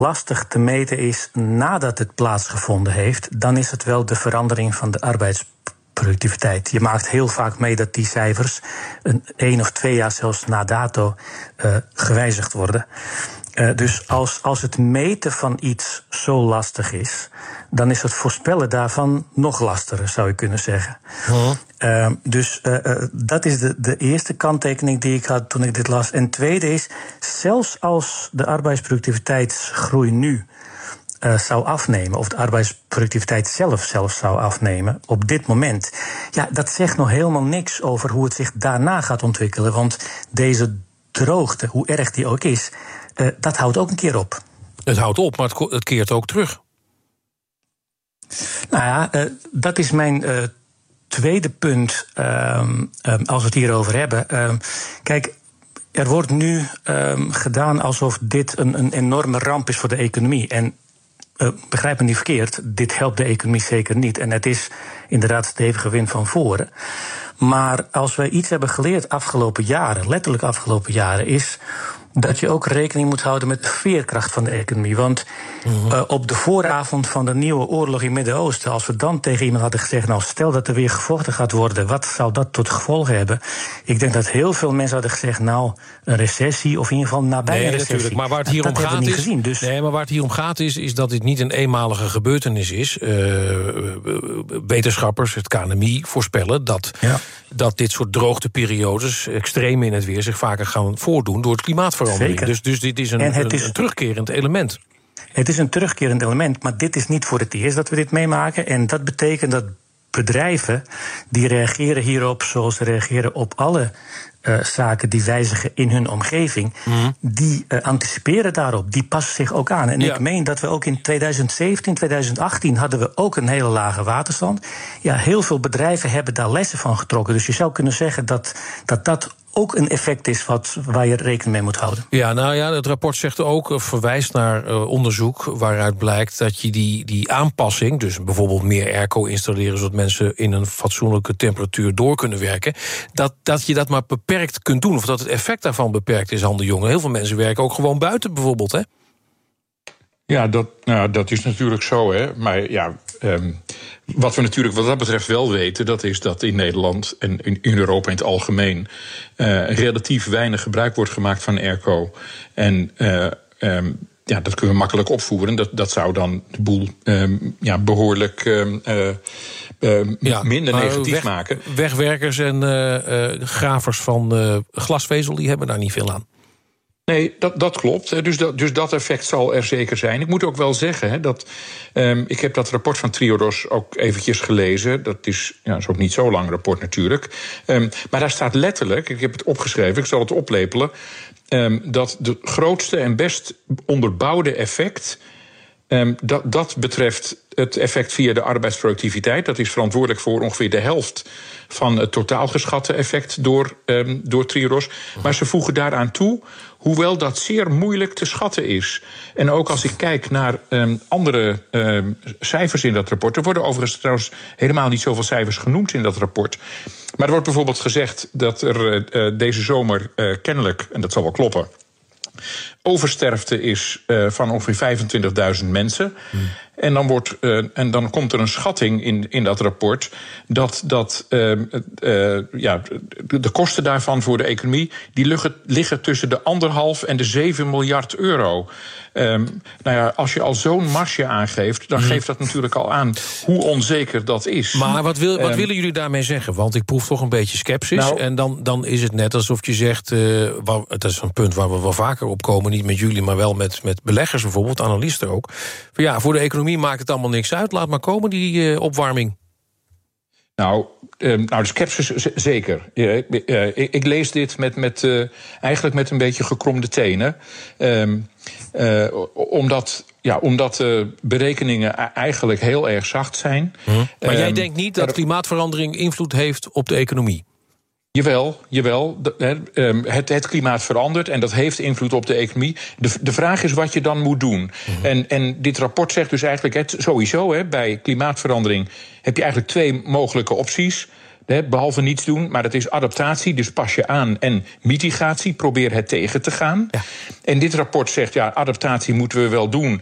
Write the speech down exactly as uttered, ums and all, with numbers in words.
lastig te meten is nadat het plaatsgevonden heeft, dan is het wel de verandering van de arbeidsproductiviteit. Je maakt heel vaak mee dat die cijfers een één of twee jaar zelfs na dato uh, gewijzigd worden. Uh, dus als, als het meten van iets zo lastig is, dan is het voorspellen daarvan nog lastiger, zou je kunnen zeggen. Oh. Uh, dus uh, uh, dat is de, de eerste kanttekening die ik had toen ik dit las. En tweede is, zelfs als de arbeidsproductiviteitsgroei nu uh, zou afnemen, of de arbeidsproductiviteit zelf zelfs zou afnemen, op dit moment, ja, dat zegt nog helemaal niks over hoe het zich daarna gaat ontwikkelen. Want deze droogte, hoe erg die ook is, uh, dat houdt ook een keer op. Het houdt op, maar het, het keert ook terug. Nou ja, uh, dat is mijn uh, tweede punt, um, um, als we het hierover hebben. Um, kijk, er wordt nu um, gedaan alsof dit een, een enorme ramp is voor de economie. En uh, begrijp me niet verkeerd, dit helpt de economie zeker niet. En het is inderdaad stevige wind van voren. Maar als wij iets hebben geleerd afgelopen jaren, letterlijk afgelopen jaren, is dat je ook rekening moet houden met de veerkracht van de economie. Want mm-hmm. uh, op de vooravond van de nieuwe oorlog in het Midden-Oosten, als we dan tegen iemand hadden gezegd, nou, stel dat er weer gevochten gaat worden, wat zou dat tot gevolg hebben? Ik denk dat heel veel mensen hadden gezegd, nou, een recessie, of in ieder geval nabij nee, een recessie. Natuurlijk. Maar waar het hier om gaat is, gezien, dus. nee, maar waar het hier om gaat is, is dat dit niet een eenmalige gebeurtenis is. Uh, wetenschappers, het K N M I, voorspellen dat, ja. dat dit soort droogteperiodes, extreem in het weer, zich vaker gaan voordoen door het klimaatverandering. Dus, dus dit is een, een, is een terugkerend element. Het is een terugkerend element, maar dit is niet voor het eerst dat we dit meemaken. En dat betekent dat bedrijven die reageren hierop zoals ze reageren op alle uh, zaken die wijzigen in hun omgeving, mm. die uh, anticiperen daarop, die passen zich ook aan. En ja. ik meen dat we ook in tweeduizend zeventien, tweeduizend achttien hadden we ook een hele lage waterstand. Ja, heel veel bedrijven hebben daar lessen van getrokken. Dus je zou kunnen zeggen dat dat, dat ook een effect is wat, waar je rekening mee moet houden. Ja, nou ja, het rapport zegt ook, verwijst naar uh, onderzoek waaruit blijkt dat je die, die aanpassing, dus bijvoorbeeld meer airco installeren zodat mensen in een fatsoenlijke temperatuur door kunnen werken, dat, dat je dat maar beperkt kunt doen, of dat het effect daarvan beperkt is aan de jongeren. Heel veel mensen werken ook gewoon buiten bijvoorbeeld, hè? Ja, dat, nou, dat is natuurlijk zo, hè. Maar ja, um, wat we natuurlijk wat dat betreft wel weten, dat is dat in Nederland en in Europa in het algemeen uh, relatief weinig gebruik wordt gemaakt van airco. En uh, um, ja, dat kunnen we makkelijk opvoeren. Dat, dat zou dan de boel um, ja, behoorlijk um, uh, uh, ja, minder negatief weg, maken. Wegwerkers en uh, uh, gravers van uh, glasvezel, die hebben daar niet veel aan. Nee, dat, dat klopt. Dus dat, dus dat effect zal er zeker zijn. Ik moet ook wel zeggen hè, dat um, ik heb dat rapport van Triodos ook eventjes gelezen. Dat is, ja, is ook niet zo lang rapport natuurlijk. Um, maar daar staat letterlijk, ik heb het opgeschreven, ik zal het oplepelen, um, dat de grootste en best onderbouwde effect, Um, dat, dat betreft het effect via de arbeidsproductiviteit. Dat is verantwoordelijk voor ongeveer de helft van het totaal geschatte effect door, um, door Triodos. Maar ze voegen daaraan toe, hoewel dat zeer moeilijk te schatten is. En ook als ik kijk naar um, andere um, cijfers in dat rapport. Er worden overigens trouwens helemaal niet zoveel cijfers genoemd in dat rapport. Maar er wordt bijvoorbeeld gezegd dat er uh, deze zomer uh, kennelijk, en dat zal wel kloppen, oversterfte is uh, van ongeveer vijfentwintigduizend mensen. Hmm. En, dan wordt, uh, en dan komt er een schatting in, in dat rapport dat, dat uh, uh, ja, de, de kosten daarvan voor de economie die liggen, liggen tussen de anderhalf en de zeven miljard euro. Um, nou ja, als je al zo'n marge aangeeft, dan hmm. geeft dat natuurlijk al aan hoe onzeker dat is. Maar wat, wil, wat um, willen jullie daarmee zeggen? Want ik proef toch een beetje sceptisch. Nou, en dan, dan is het net alsof je zegt, uh, waar, dat is een punt waar we wel vaker op komen, niet met jullie, maar wel met, met beleggers bijvoorbeeld, analisten ook. Ja, voor de economie maakt het allemaal niks uit. Laat maar komen, die uh, opwarming. Nou, uh, nou, de sceptisch z- zeker. Uh, uh, ik, ik lees dit met, met, uh, eigenlijk met een beetje gekromde tenen. Uh, uh, omdat, ja, omdat de uh, berekeningen eigenlijk heel erg zacht zijn. Hm. Maar uh, jij denkt niet dat klimaatverandering invloed heeft op de economie? Jawel, jawel. Het, het klimaat verandert en dat heeft invloed op de economie. De, de vraag is wat je dan moet doen. Mm-hmm. En, en dit rapport zegt dus eigenlijk het, sowieso, hè, bij klimaatverandering heb je eigenlijk twee mogelijke opties. He, behalve niets doen, maar het is adaptatie, dus pas je aan. En mitigatie, probeer het tegen te gaan. Ja. En dit rapport zegt, ja, adaptatie moeten we wel doen,